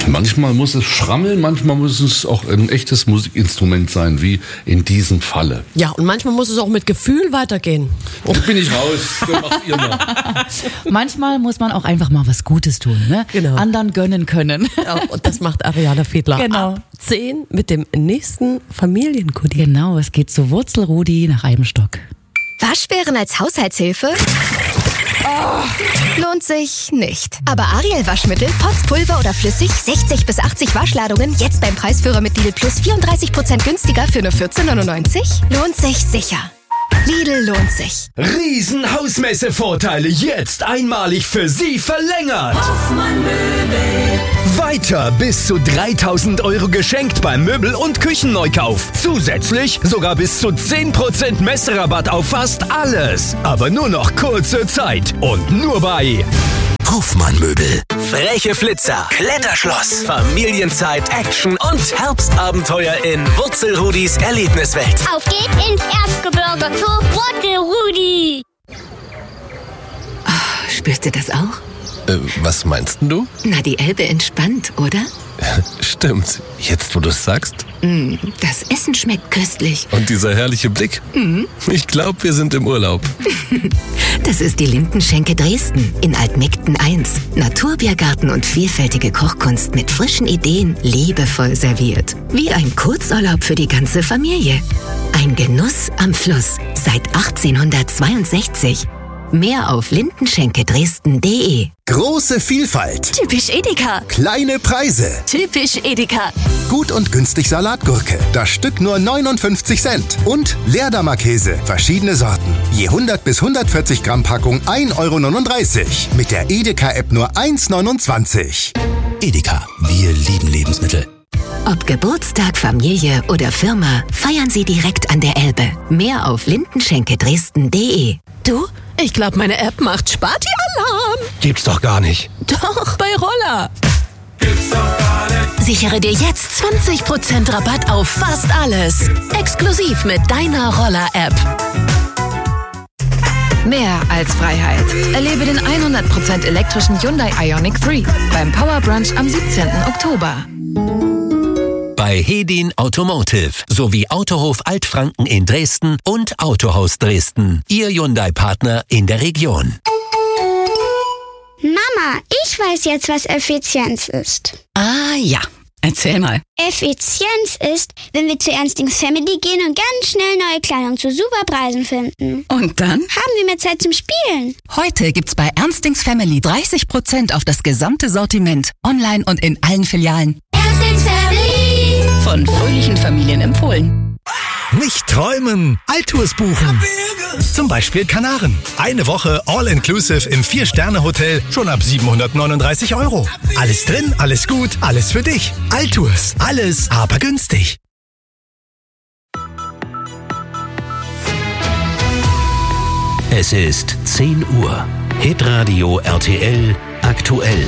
Manchmal muss es schrammeln, manchmal muss es auch ein echtes Musikinstrument sein, wie in diesem Falle. Ja, und manchmal muss es auch mit Gefühl weitergehen. Da bin ich raus, das macht ihr mal. Manchmal muss man auch einfach mal was Gutes tun, ne? Genau. Anderen gönnen können. Ja, und das macht Ariana Fiedler. Genau. Ab 10 mit dem nächsten Familienkudi. Genau, es geht zu Wurzelrudi nach Eibenstock. Waschbären als Haushaltshilfe? Lohnt sich nicht. Aber Ariel Waschmittel, Pots, Pulver oder flüssig, 60 bis 80 Waschladungen, jetzt beim Preisführer mit Lidl Plus 34% günstiger für nur 14,99? Lohnt sich sicher. Lidl lohnt sich. Riesenhausmesse-Vorteile jetzt einmalig für Sie verlängert. Weiter bis zu 3.000 € geschenkt beim Möbel- und Küchenneukauf. Zusätzlich sogar bis zu 10% Messerabatt auf fast alles. Aber nur noch kurze Zeit und nur bei Hofmann Möbel. Freche Flitzer, Kletterschloss, Familienzeit, Action und Herbstabenteuer in Wurzelrudis Erlebniswelt. Auf geht's ins Erzgebirge zu Wurzelrudi. Spürst du das auch? Was meinst du? Na, die Elbe entspannt, oder? Stimmt. Jetzt, wo du es sagst. Das Essen schmeckt köstlich. Und dieser herrliche Blick. Ich glaube, wir sind im Urlaub. Das ist die Lindenschenke Dresden in Altmegden 1. Naturbiergarten und vielfältige Kochkunst mit frischen Ideen, liebevoll serviert. Wie ein Kurzurlaub für die ganze Familie. Ein Genuss am Fluss seit 1862. Mehr auf lindenschenkedresden.de. Große Vielfalt. Typisch Edeka. Kleine Preise. Typisch Edeka. Gut und günstig Salatgurke. Das Stück nur 59 Cent. Und Leerdammer-Käse. Verschiedene Sorten. Je 100 bis 140 Gramm Packung 1,39 €. Mit der Edeka-App nur 1,29 €. Edeka, wir lieben Lebensmittel. Ob Geburtstag, Familie oder Firma, feiern Sie direkt an der Elbe. Mehr auf lindenschenkedresden.de. Du, ich glaube, meine App macht Sparti-Alarm. Gibt's doch gar nicht. Doch, bei Roller. Sichere dir jetzt 20% Rabatt auf fast alles. Exklusiv mit deiner Roller-App. Mehr als Freiheit. Erlebe den 100% elektrischen Hyundai Ioniq 3 beim Power Brunch am 17. Oktober. Bei Hedin Automotive sowie Autohof Altfranken in Dresden und Autohaus Dresden. Ihr Hyundai-Partner in der Region. Mama, ich weiß jetzt, was Effizienz ist. Ah ja, erzähl mal. Effizienz ist, wenn wir zu Ernstings Family gehen und ganz schnell neue Kleidung zu super Preisen finden. Und dann? Haben wir mehr Zeit zum Spielen. Heute gibt's bei Ernstings Family 30% auf das gesamte Sortiment. Online und in allen Filialen. Ernstings Family. Von fröhlichen Familien empfohlen. Nicht träumen, Alltours buchen. Zum Beispiel Kanaren. Eine Woche All-Inclusive im 4-Sterne-Hotel schon ab 739 €. Alles drin, alles gut, alles für dich. Alltours, alles aber günstig. Es ist 10 Uhr. Hitradio RTL aktuell.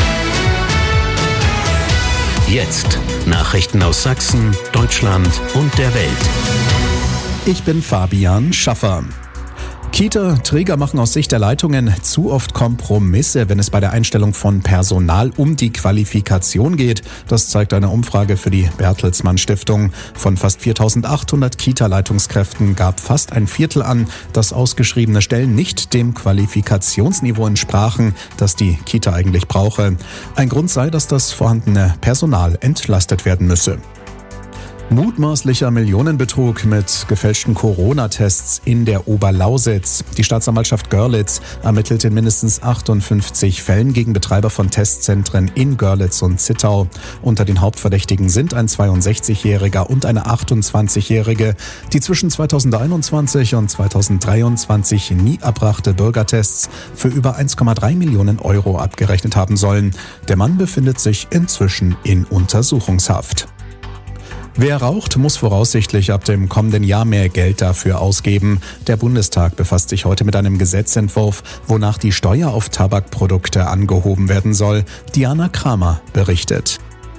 Jetzt Nachrichten aus Sachsen, Deutschland und der Welt. Ich bin Fabian Schaffer. Kita-Träger machen aus Sicht der Leitungen zu oft Kompromisse, wenn es bei der Einstellung von Personal um die Qualifikation geht. Das zeigt eine Umfrage für die Bertelsmann Stiftung. Von fast 4.800 Kita-Leitungskräften gab fast ein Viertel an, dass ausgeschriebene Stellen nicht dem Qualifikationsniveau entsprachen, das die Kita eigentlich brauche. Ein Grund sei, dass das vorhandene Personal entlastet werden müsse. Mutmaßlicher Millionenbetrug mit gefälschten Corona-Tests in der Oberlausitz. Die Staatsanwaltschaft Görlitz ermittelt in mindestens 58 Fällen gegen Betreiber von Testzentren in Görlitz und Zittau. Unter den Hauptverdächtigen sind ein 62-Jähriger und eine 28-Jährige, die zwischen 2021 und 2023 nie erbrachte Bürgertests für über 1,3 Millionen € abgerechnet haben sollen. Der Mann befindet sich inzwischen in Untersuchungshaft. Wer raucht, muss voraussichtlich ab dem kommenden Jahr mehr Geld dafür ausgeben. Der Bundestag befasst sich heute mit einem Gesetzentwurf, wonach die Steuer auf Tabakprodukte angehoben werden soll. Diana Kramer berichtet.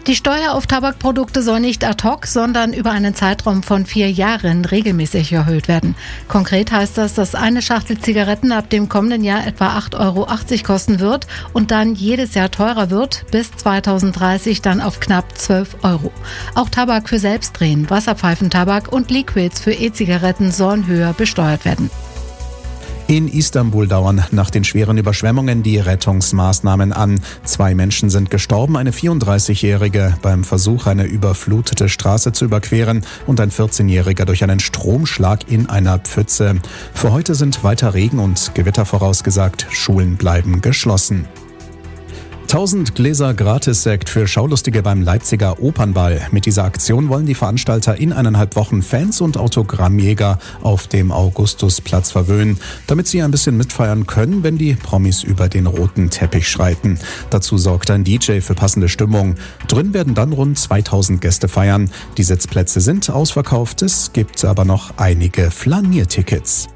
Die Steuer auf Tabakprodukte soll nicht ad hoc, sondern über einen Zeitraum von 4 Jahren regelmäßig erhöht werden. Konkret heißt das, dass eine Schachtel Zigaretten ab dem kommenden Jahr etwa 8,80 € kosten wird und dann jedes Jahr teurer wird, bis 2030 dann auf knapp 12 €. Auch Tabak für Selbstdrehen, Wasserpfeifentabak und Liquids für E-Zigaretten sollen höher besteuert werden. In Istanbul dauern nach den schweren Überschwemmungen die Rettungsmaßnahmen an. 2 Menschen sind gestorben, eine 34-Jährige beim Versuch, eine überflutete Straße zu überqueren und ein 14-Jähriger durch einen Stromschlag in einer Pfütze. Für heute sind weiter Regen und Gewitter vorausgesagt. Schulen bleiben geschlossen. 1000 Gläser Gratissekt für Schaulustige beim Leipziger Opernball. Mit dieser Aktion wollen die Veranstalter in 1,5 Wochen Fans und Autogrammjäger auf dem Augustusplatz verwöhnen, damit sie ein bisschen mitfeiern können, wenn die Promis über den roten Teppich schreiten. Dazu sorgt ein DJ für passende Stimmung. Drin werden dann rund 2000 Gäste feiern. Die Sitzplätze sind ausverkauft, es gibt aber noch einige Flaniertickets.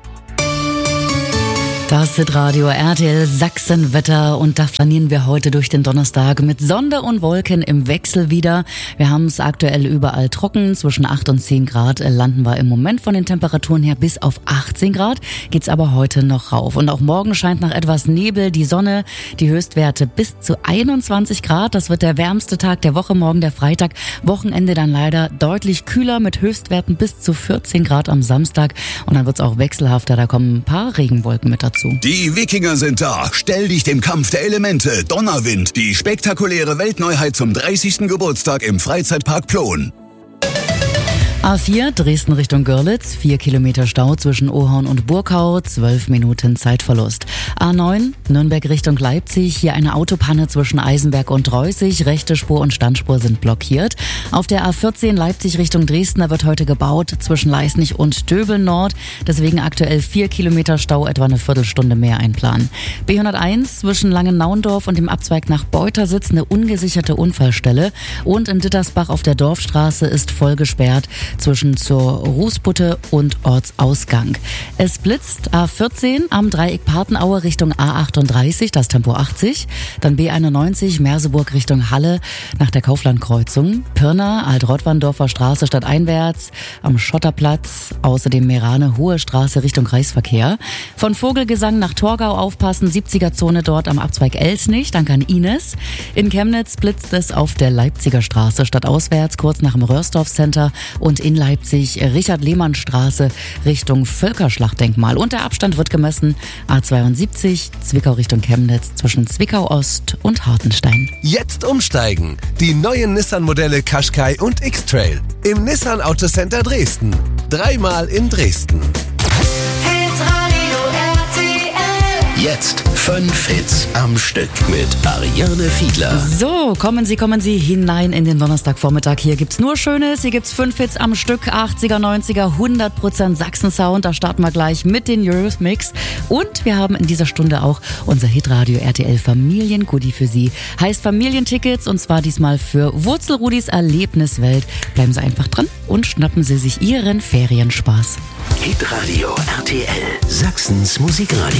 Das Hitradio RTL Sachsenwetter und da flanieren wir heute durch den Donnerstag mit Sonne und Wolken im Wechsel wieder. Wir haben es aktuell überall trocken, zwischen 8 und 10 Grad landen wir im Moment von den Temperaturen her bis auf 18 Grad, geht's aber heute noch rauf. Und auch morgen scheint nach etwas Nebel die Sonne, die Höchstwerte bis zu 21 Grad. Das wird der wärmste Tag der Woche, morgen der Freitag. Wochenende dann leider deutlich kühler mit Höchstwerten bis zu 14 Grad am Samstag und dann wird's auch wechselhafter, da kommen ein paar Regenwolken mit dazu. Die Wikinger sind da. Stell dich dem Kampf der Elemente. Donnerwind. Die spektakuläre Weltneuheit zum 30. Geburtstag im Freizeitpark Plon. A4 Dresden Richtung Görlitz, 4 Kilometer Stau zwischen Ohorn und Burkau, 12 Minuten Zeitverlust. A9 Nürnberg Richtung Leipzig, hier eine Autopanne zwischen Eisenberg und Reußig, rechte Spur und Standspur sind blockiert. Auf der A14 Leipzig Richtung Dresden, da wird heute gebaut zwischen Leisnig und Döbeln Nord, deswegen aktuell 4 Kilometer Stau, etwa eine Viertelstunde mehr einplanen. B101 zwischen Langennaundorf und dem Abzweig nach Beutersitz, eine ungesicherte Unfallstelle und in Dittersbach auf der Dorfstraße ist voll gesperrt zwischen zur Rußbutte und Ortsausgang. Es blitzt A14 am Dreieck Partenaue Richtung A38, das Tempo 80, dann B91 Merseburg Richtung Halle nach der Kauflandkreuzung, Pirna, Alt-Rottwanndorfer Straße stadteinwärts am Schotterplatz, außerdem Merane Hohe Straße Richtung Kreisverkehr. Von Vogelgesang nach Torgau aufpassen, 70er-Zone dort am Abzweig Elsnich, danke an Ines. In Chemnitz blitzt es auf der Leipziger Straße stadtauswärts, kurz nach dem Röhrsdorf Center und in Leipzig Richard-Lehmann-Straße Richtung Völkerschlachtdenkmal. Und der Abstand wird gemessen A72 Zwickau Richtung Chemnitz zwischen Zwickau-Ost und Hartenstein. Jetzt umsteigen. Die neuen Nissan-Modelle Qashqai und X-Trail im Nissan Autocenter Dresden. 3-mal in Dresden. Jetzt 5 Hits am Stück mit Ariane Fiedler. So, kommen Sie hinein in den Donnerstagvormittag. Hier gibt's nur Schönes, hier gibt's 5 Hits am Stück, 80er, 90er, 100% Sachsen-Sound. Da starten wir gleich mit den Eurythmics. Und wir haben in dieser Stunde auch unser Hitradio RTL Familien-Goodie für Sie. Heißt Familientickets und zwar diesmal für Wurzelrudis Erlebniswelt. Bleiben Sie einfach dran und schnappen Sie sich Ihren Ferienspaß. Hitradio RTL, Sachsens Musikradio.